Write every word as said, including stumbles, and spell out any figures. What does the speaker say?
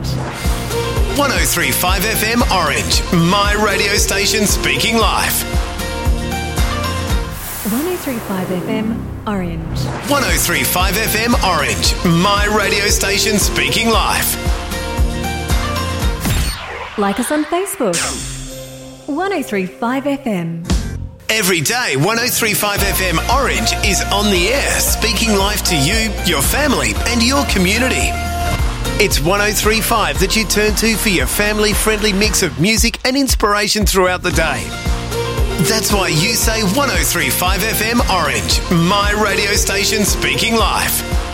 one oh three point five F M Orange, my radio station speaking live. one oh three point five F M Orange. one oh three point five F M Orange, my radio station speaking live. Like us on Facebook. one oh three point five F M. Every day, one oh three point five F M Orange is on the air, speaking live to you, your family and your community. It's one oh three point five that you turn to for your family-friendly mix of music and inspiration throughout the day. That's why you say one oh three point five F M Orange, my radio station speaking live.